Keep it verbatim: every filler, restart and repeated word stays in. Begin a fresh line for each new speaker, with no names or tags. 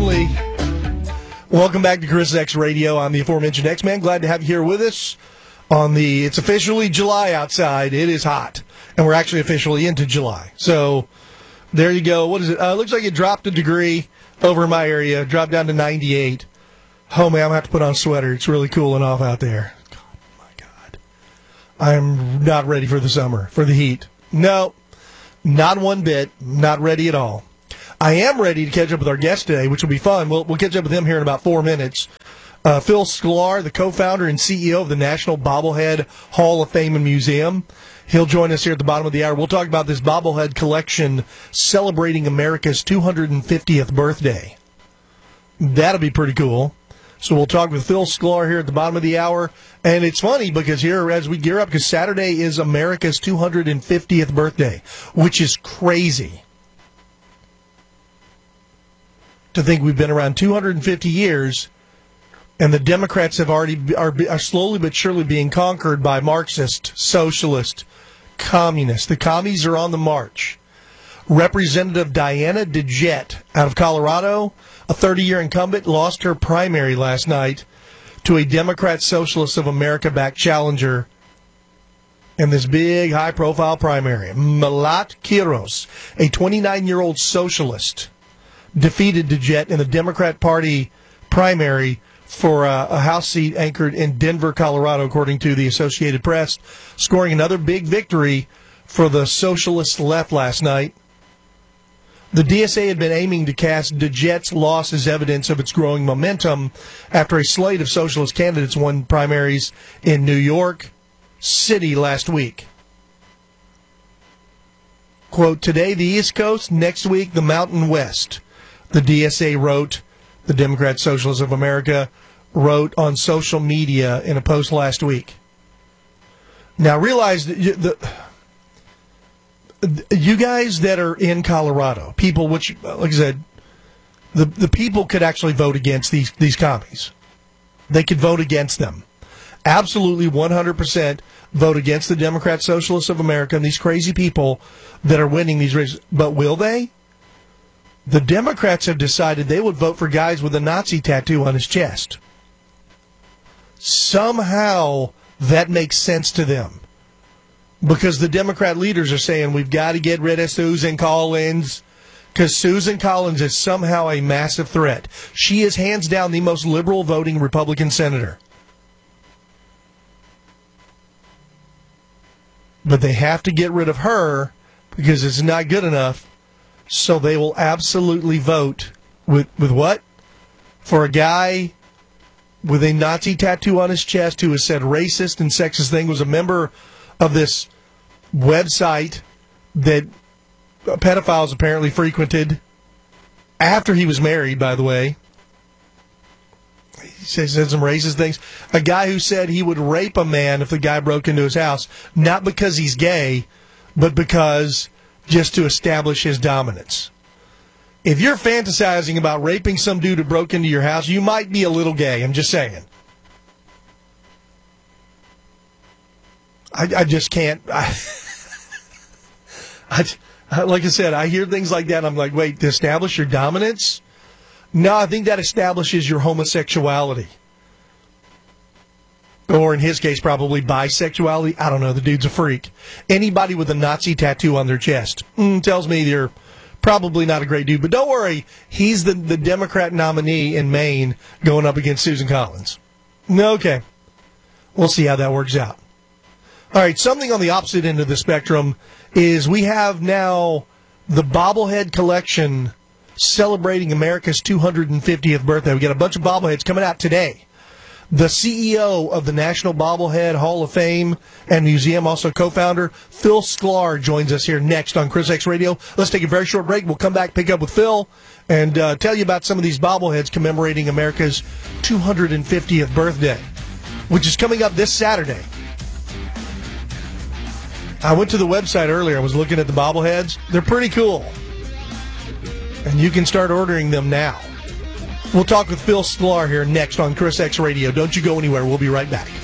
only. Welcome back to Chris X Radio. I'm the aforementioned X-Man. Glad to have you here with us on the, it's officially July outside. It is hot. And we're actually officially into July. So there you go. What is it? Uh, looks like it dropped a degree over in my area. Dropped down to ninety-eight. Oh, man, I'm going to have to put on a sweater. It's really cooling off out there. God, my God. I'm not ready for the summer, for the heat. No, not one bit. Not ready at all. I am ready to catch up with our guest today, which will be fun. We'll, we'll catch up with him here in about four minutes. Uh, Phil Sklar, the co-founder and C E O of the National Bobblehead Hall of Fame and Museum. He'll join us here at the bottom of the hour. We'll talk about this bobblehead collection celebrating America's two hundred fiftieth birthday. That'll be pretty cool. So we'll talk with Phil Sklar here at the bottom of the hour. And it's funny because here, as we gear up, because Saturday is America's two hundred fiftieth birthday, which is crazy. To think we've been around two hundred fifty years, and the Democrats have already are, are slowly but surely being conquered by Marxist, socialist, communists. The commies are on the march. Representative Diana DeJette out of Colorado, a thirty-year incumbent, lost her primary last night to a Democrat Socialists of America-backed challenger in this big, high-profile primary. Malat Quiros, a twenty-nine-year-old socialist, defeated DeJette in the Democrat Party primary for uh, a House seat anchored in Denver, Colorado, according to the Associated Press, scoring another big victory for the socialist left last night. The D S A had been aiming to cast DeJette's loss as evidence of its growing momentum after a slate of socialist candidates won primaries in New York City last week. Quote, today the East Coast, next week the Mountain West. The D S A wrote, the Democrat Socialists of America wrote on social media in a post last week. Now realize that you, the, you guys that are in Colorado, people which, like I said, the, the people could actually vote against these, these commies. They could vote against them. Absolutely one hundred percent vote against the Democrat Socialists of America and these crazy people that are winning these races. But will they? The Democrats have decided they would vote for guys with a Nazi tattoo on his chest. Somehow that makes sense to them. Because the Democrat leaders are saying we've got to get rid of Susan Collins. Because Susan Collins is somehow a massive threat. She is hands down the most liberal voting Republican senator. But they have to get rid of her because it's not good enough. So they will absolutely vote with with what? For a guy with a Nazi tattoo on his chest who has said racist and sexist things, was a member of this website that pedophiles apparently frequented after he was married, by the way. He said some racist things. A guy who said he would rape a man if the guy broke into his house, not because he's gay, but because just to establish his dominance. If you're fantasizing about raping some dude who broke into your house, you might be a little gay. I'm just saying. I, I just can't. I, I, like I said, I hear things like that, and I'm like, wait, to establish your dominance? No, I think that establishes your homosexuality. Or in his case, probably bisexuality. I don't know. The dude's a freak. Anybody with a Nazi tattoo on their chest mm, tells me they're probably not a great dude. But don't worry. He's the, the Democrat nominee in Maine going up against Susan Collins. Okay. We'll see how that works out. All right. Something on the opposite end of the spectrum is we have now the bobblehead collection celebrating America's two hundred fiftieth birthday. We got a bunch of bobbleheads coming out today. The C E O of the National Bobblehead Hall of Fame and Museum, also co-founder, Phil Sklar, joins us here next on Chris X Radio. Let's take a very short break. We'll come back, pick up with Phil, and uh, tell you about some of these bobbleheads commemorating America's two hundred fiftieth birthday, which is coming up this Saturday. I went to the website earlier. I was looking at the bobbleheads. They're pretty cool. And you can start ordering them now. We'll talk with Phil Sklar here next on Chris X Radio. Don't you go anywhere. We'll be right back.